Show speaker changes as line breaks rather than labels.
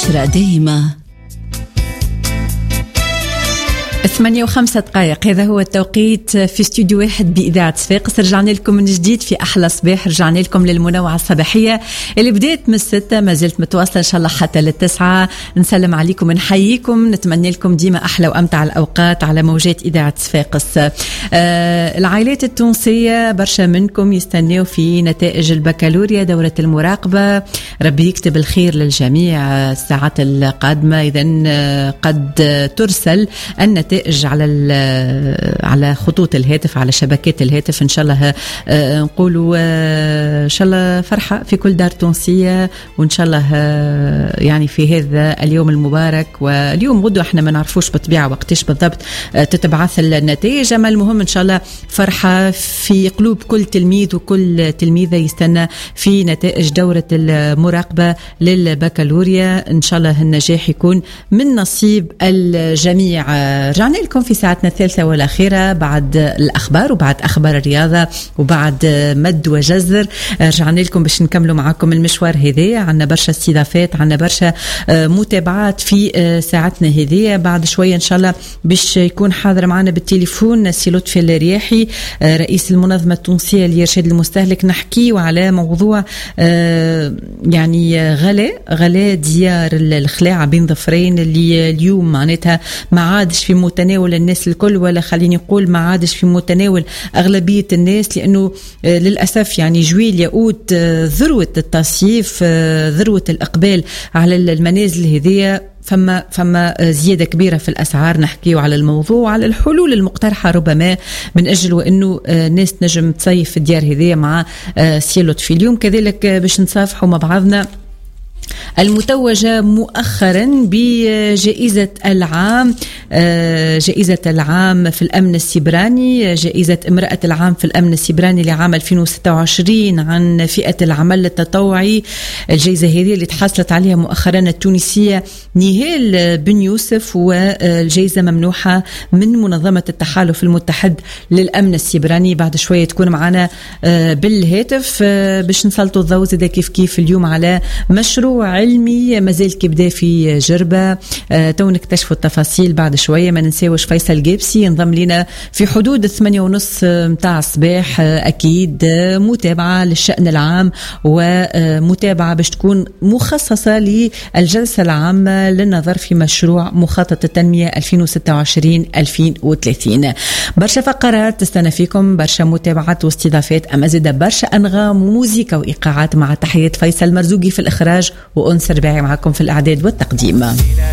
الأسرة دائمة 8:05. هذا هو التوقيت في استوديو واحد بإذاعة صفاقس. رجعنا لكم من جديد في أحلى صباح. رجعنا لكم للمنوعة الصباحية اللي بدأت من 6 ما زلت متواصلة إن شاء الله حتى 9. نسلم عليكم ونحييكم، نتمنى لكم ديما أحلى وأمتع الأوقات على موجات إذاعة صفاقس. العائلات التونسية برشا منكم يستنوا في نتائج البكالوريا دورة المراقبة. ربي يكتب الخير للجميع. الساعات القادمة إذن قد ترسل النتائج على خطوط الهاتف، على شبكات الهاتف. إن شاء الله نقولوا إن شاء الله فرحة في كل دار تونسية، وإن شاء الله يعني في هذا اليوم المبارك. واليوم غدو احنا ما نعرفوش بالطبيعة وقتش بالضبط تتبعث النتائج، أما المهم إن شاء الله فرحة في قلوب كل تلميذ وكل تلميذة يستنى في نتائج دورة المراقبة للبكالوريا. إن شاء الله النجاح يكون من نصيب الجميع. رجعنا لكم في ساعتنا الثالثة والأخيرة بعد الأخبار وبعد أخبار الرياضة وبعد مد وجزر. رجعنا لكم باش نكملوا معكم المشوار هذه. عنا برشا استضافات، عنا برشا متابعات في ساعتنا هذه. بعد شوية إن شاء الله باش يكون حاضر معنا بالتليفون سي لطفي الرياحي رئيس المنظمة التونسية لإرشاد المستهلك. نحكي وعلى موضوع يعني غلاء ديار الخلاعة بين ظفرين اللي اليوم معناتها ما عادش في متناول الناس الكل، ولا خليني نقول ما عادش في متناول أغلبية الناس، لأنه للأسف يعني جويل يؤود ذروة التصيف، ذروة الإقبال على المنازل هذه. فما زيادة كبيرة في الأسعار. نحكيو على الموضوع وعلى الحلول المقترحة ربما من أجل وأنه ناس نجم تصيف في الديار هذه مع سي لطفي. اليوم كذلك باش نصافحوا مع بعضنا المتوجة مؤخرا بجائزة العام، جائزة العام في الأمن السيبراني، جائزة امرأة العام في الأمن السيبراني لعام 2026 عن فئة العمل التطوعي. الجائزة هذه اللي تحصلت عليها مؤخرا التونسية نهال بن يوسف، والجائزة ممنوحة من منظمة التحالف المتحد للأمن السيبراني. بعد شوية تكون معنا بالهاتف باش نسلطوا الضوء زي كيف اليوم على مشروع علمي مازال كيبدا في جربة. تو نكتشفوا التفاصيل بعد شوية. ما ننساوش فيصل جيبسي ينضم لنا في حدود 8:30 متاع الصباح. أكيد متابعة للشأن العام ومتابعة باش تكون مخصصة للجلسة العامة للنظر في مشروع مخطط التنمية 2026-2030. برشا فقرات تستنى فيكم، برشا متابعات واستضافات، أما زيدا برشا أنغام وموسيقى وإيقاعات. مع تحية فيصل مرزوقي في الإخراج وأنس رباعي معكم في الإعداد والتقديم.